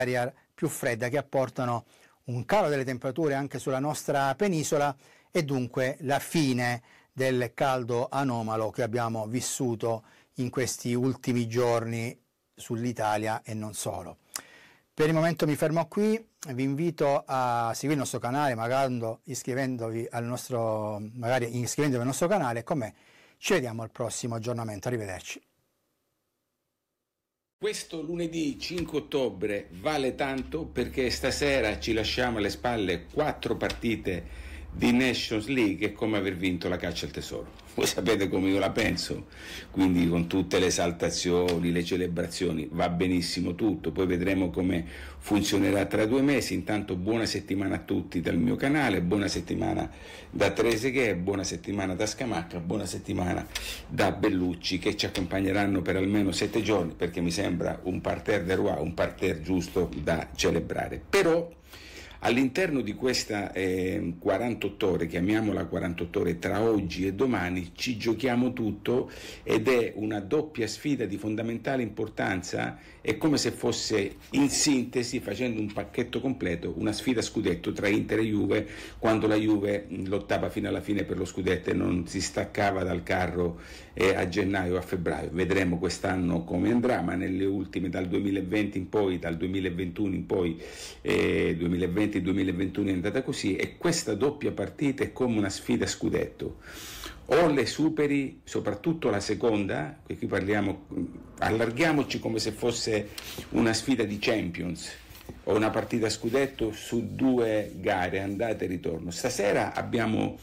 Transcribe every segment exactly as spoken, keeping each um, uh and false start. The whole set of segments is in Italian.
aria più fredda che apportano un calo delle temperature anche sulla nostra penisola e dunque la fine del caldo anomalo che abbiamo vissuto in questi ultimi giorni sull'Italia e non solo. Per il momento mi fermo qui, vi invito a seguire il nostro canale magari iscrivendovi al nostro, magari iscrivendovi al nostro canale e con me ci vediamo al prossimo aggiornamento, arrivederci. Questo lunedì cinque ottobre vale tanto perché stasera ci lasciamo alle spalle quattro partite di Nations League. È come aver vinto la caccia al tesoro. Voi sapete come io la penso, quindi con tutte le esaltazioni, le celebrazioni, va benissimo tutto, poi vedremo come funzionerà tra due mesi. Intanto buona settimana a tutti dal mio canale, buona settimana da Trezeguet, buona settimana da Scamacca, buona settimana da Bellucci, che ci accompagneranno per almeno sette giorni, perché mi sembra un parterre de roi, un parterre giusto da celebrare. Però all'interno di questa eh, quarantotto ore, chiamiamola quarantotto ore, tra oggi e domani ci giochiamo tutto ed è una doppia sfida di fondamentale importanza. È come se fosse, in sintesi, facendo un pacchetto completo, una sfida scudetto tra Inter e Juve, quando la Juve lottava fino alla fine per lo scudetto e non si staccava dal carro eh, a gennaio o a febbraio. Vedremo quest'anno come andrà, ma nelle ultime, dal duemilaventi in poi, dal duemilaventuno in poi, eh, duemilaventi duemilaventuno è andata così, e questa doppia partita è come una sfida scudetto. O le superi, soprattutto la seconda, qui parliamo, allarghiamoci come se fosse una sfida di Champions o una partita scudetto su due gare, andata e ritorno. Stasera abbiamo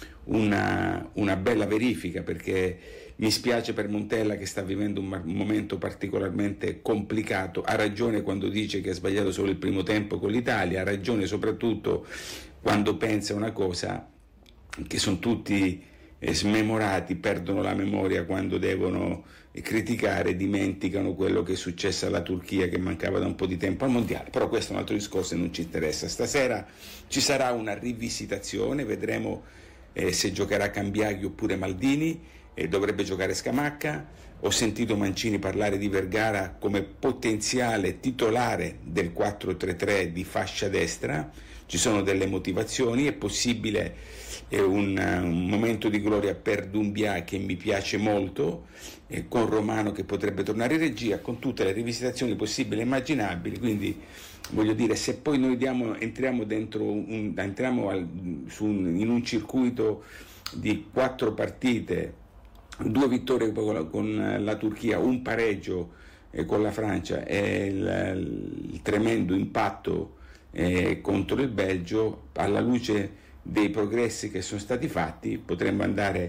una, una bella verifica, perché mi spiace per Montella che sta vivendo un, un momento particolarmente complicato. Ha ragione quando dice che ha sbagliato solo il primo tempo con l'Italia, ha ragione soprattutto quando pensa una cosa, che sono tutti eh, smemorati, perdono la memoria quando devono eh, criticare, dimenticano quello che è successo alla Turchia, che mancava da un po' di tempo al mondiale. Però questo è un altro discorso e non ci interessa. Stasera ci sarà una rivisitazione, vedremo eh, se giocherà Cambiaghi oppure Maldini, e dovrebbe giocare Scamacca. Ho sentito Mancini parlare di Vergara come potenziale titolare del quattro tre tre di fascia destra. Ci sono delle motivazioni, è possibile eh, un, un momento di gloria per Doumbia che mi piace molto, eh, con Romano che potrebbe tornare in regia, con tutte le rivisitazioni possibili e immaginabili. Quindi voglio dire, se poi noi diamo, entriamo dentro un, entriamo al, su un, in un circuito di quattro partite, due vittorie con la, con la Turchia, un pareggio eh, con la Francia e il, il tremendo impatto eh, contro il Belgio, alla luce dei progressi che sono stati fatti potremmo andare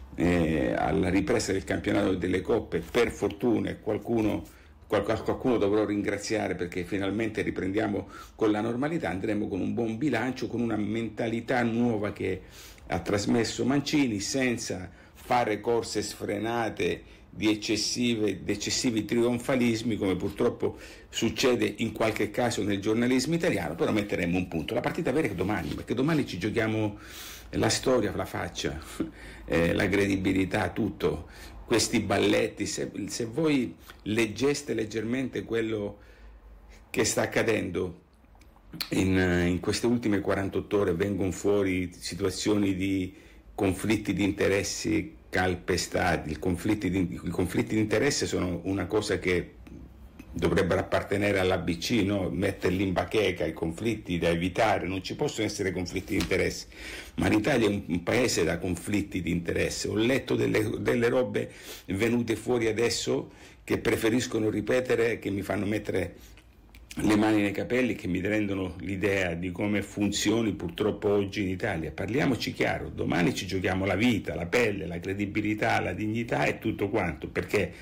eh, alla ripresa del campionato delle coppe. Per fortuna qualcuno, qualcuno dovrò ringraziare, perché finalmente riprendiamo con la normalità, andremo con un buon bilancio, con una mentalità nuova che ha trasmesso Mancini, senza fare corse sfrenate di, eccessive, di eccessivi trionfalismi, come purtroppo succede in qualche caso nel giornalismo italiano. Però metteremo un punto. La partita vera è domani, perché domani ci giochiamo la storia, la faccia, eh, la credibilità, tutto. Questi balletti, se, se voi leggeste leggermente quello che sta accadendo in, in queste ultime quarantotto ore, vengono fuori situazioni di conflitti di interessi calpestati. I conflitti di, i conflitti di interesse sono una cosa che dovrebbero appartenere all'A B C, no? Metterli in bacheca, i conflitti da evitare, non ci possono essere conflitti di interesse, ma l'Italia è un, un paese da conflitti di interesse. Ho letto delle, delle robe venute fuori adesso che preferiscono ripetere, che mi fanno mettere le mani nei capelli, che mi rendono l'idea di come funzioni purtroppo oggi in Italia. Parliamoci chiaro, domani ci giochiamo la vita, la pelle, la credibilità, la dignità e tutto quanto, perché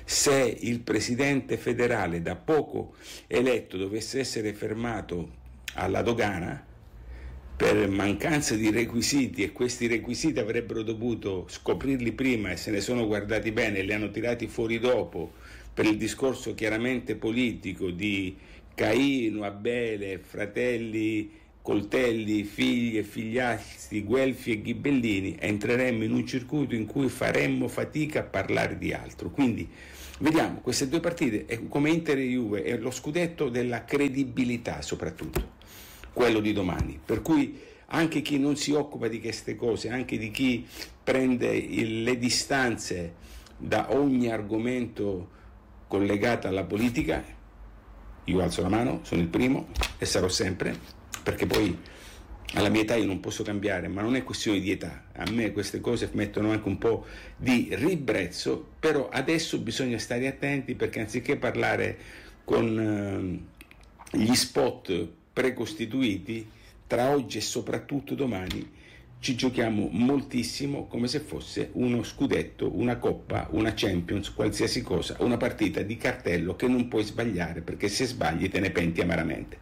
se il presidente federale da poco eletto dovesse essere fermato alla dogana per mancanza di requisiti, e questi requisiti avrebbero dovuto scoprirli prima e se ne sono guardati bene e li hanno tirati fuori dopo, per il discorso chiaramente politico di Caino, Abele, fratelli, coltelli, figli e figliastri, Guelfi e Ghibellini, entreremmo in un circuito in cui faremmo fatica a parlare di altro. Quindi Vediamo queste due partite come Inter e Juve, è lo scudetto della credibilità soprattutto, quello di domani, per cui anche chi non si occupa di queste cose, anche di chi prende il, le distanze da ogni argomento collegato alla politica, io alzo la mano, sono il primo e sarò sempre, perché poi alla mia età io non posso cambiare, ma non è questione di età, a me queste cose mettono anche un po' di ribrezzo, però adesso bisogna stare attenti, perché anziché parlare con eh, gli spot precostituiti, tra oggi e soprattutto domani ci giochiamo moltissimo, come se fosse uno scudetto, una coppa, una Champions, qualsiasi cosa, una partita di cartello che non puoi sbagliare, perché se sbagli te ne penti amaramente.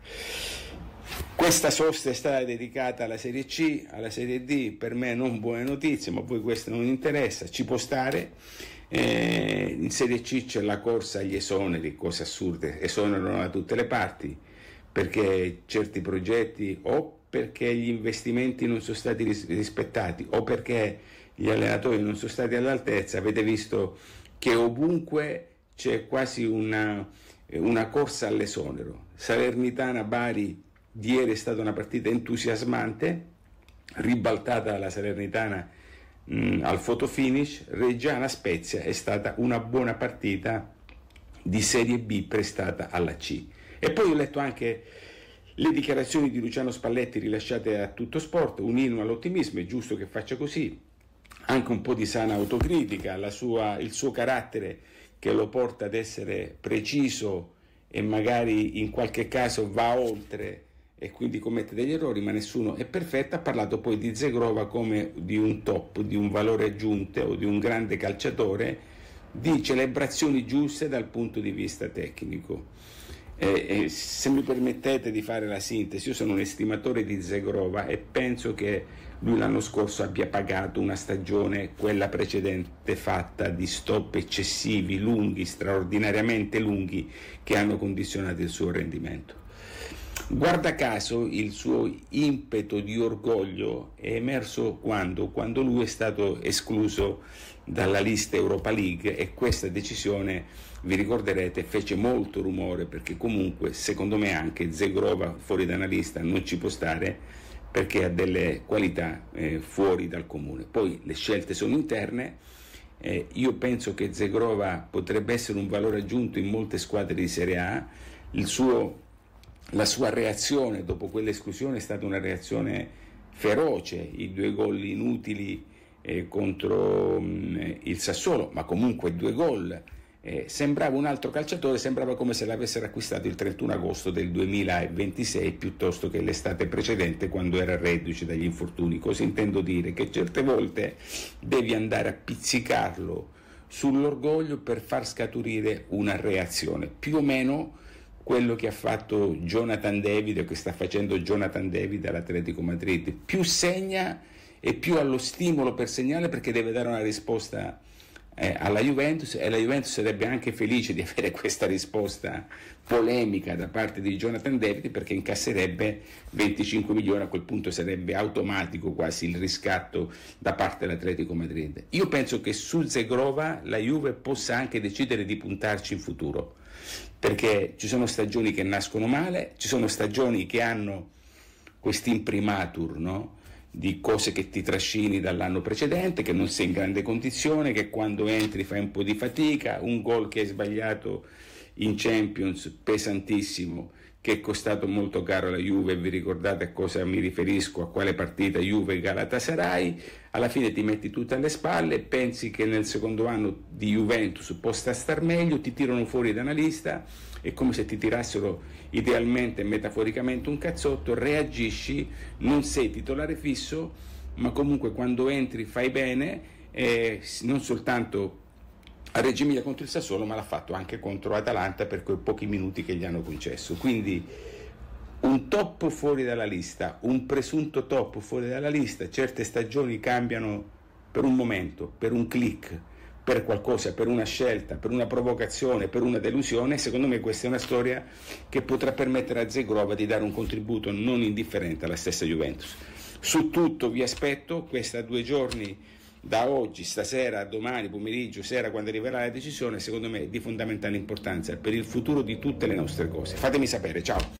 Questa sosta è stata dedicata alla Serie C, alla Serie D, per me non buone notizie, ma a voi questo non interessa, ci può stare. Eh, in Serie C c'è la corsa agli esoneri, cose assurde, esonerano da tutte le parti, perché certi progetti o perché gli investimenti non sono stati ris- rispettati o perché gli allenatori non sono stati all'altezza. Avete visto che ovunque c'è quasi una, una corsa all'esonero. Salernitana-Bari di ieri è stata una partita entusiasmante, ribaltata dalla Salernitana mh, al fotofinish. Reggiana-Spezia è stata una buona partita di Serie B prestata alla C. E poi ho letto anche le dichiarazioni di Luciano Spalletti rilasciate a Tutto Sport, un inno all'ottimismo, è giusto che faccia così, anche un po' di sana autocritica, la sua, il suo carattere che lo porta ad essere preciso e magari in qualche caso va oltre e quindi commette degli errori, ma nessuno è perfetto. Ha parlato poi di Zegrova come di un top, di un valore aggiunto o di un grande calciatore, di celebrazioni giuste dal punto di vista tecnico. Eh, eh, se mi permettete di fare la sintesi, io sono un estimatore di Zegrova e penso che lui l'anno scorso abbia pagato una stagione, quella precedente, fatta di stop eccessivi, lunghi, straordinariamente lunghi, che hanno condizionato il suo rendimento. Guarda caso il suo impeto di orgoglio è emerso quando, quando lui è stato escluso dalla lista Europa League, e questa decisione, vi ricorderete, fece molto rumore, perché comunque secondo me anche Zegrova fuori da una lista non ci può stare, perché ha delle qualità eh, fuori dal comune. Poi le scelte sono interne, eh, io penso che Zegrova potrebbe essere un valore aggiunto in molte squadre di Serie A. Il suo La sua reazione dopo quell'esclusione è stata una reazione feroce, i due gol inutili eh, contro mh, il Sassuolo, ma comunque due gol. Eh, sembrava un altro calciatore, sembrava come se l'avessero acquistato il trentuno agosto del duemilaventisei piuttosto che l'estate precedente, quando era reduce dagli infortuni. Cosa intendo dire? Che certe volte devi andare a pizzicarlo sull'orgoglio per far scaturire una reazione, più o meno quello che ha fatto Jonathan David, che sta facendo Jonathan David all'Atletico Madrid. Più segna e più ha lo stimolo per segnare, perché deve dare una risposta eh, alla Juventus, e la Juventus sarebbe anche felice di avere questa risposta polemica da parte di Jonathan David, perché incasserebbe venticinque milioni, a quel punto sarebbe automatico quasi il riscatto da parte dell'Atletico Madrid. Io penso che su Zegrova la Juve possa anche decidere di puntarci in futuro, perché ci sono stagioni che nascono male, ci sono stagioni che hanno quest'imprimatur, no? Di cose che ti trascini dall'anno precedente, che non sei in grande condizione, che quando entri fai un po' di fatica, un gol che hai sbagliato in Champions pesantissimo, che è costato molto caro alla Juve. Vi ricordate a cosa mi riferisco, a quale partita? Juve-Galatasaray. Alla fine ti metti tutto alle spalle, pensi che nel secondo anno di Juventus possa star meglio, ti tirano fuori da una lista, è come se ti tirassero idealmente e metaforicamente un cazzotto, reagisci, non sei titolare fisso, ma comunque quando entri fai bene, eh, non soltanto a Reggio Emilia contro il Sassuolo, ma l'ha fatto anche contro Atalanta per quei pochi minuti che gli hanno concesso. Quindi un top fuori dalla lista, un presunto top fuori dalla lista. Certe stagioni cambiano per un momento, per un click, per qualcosa, per una scelta, per una provocazione, per una delusione. Secondo me questa è una storia che potrà permettere a Zegrova di dare un contributo non indifferente alla stessa Juventus. Su tutto vi aspetto, questa due giorni da oggi, stasera, domani, pomeriggio, sera, quando arriverà la decisione, secondo me è di fondamentale importanza per il futuro di tutte le nostre cose. Fatemi sapere, ciao!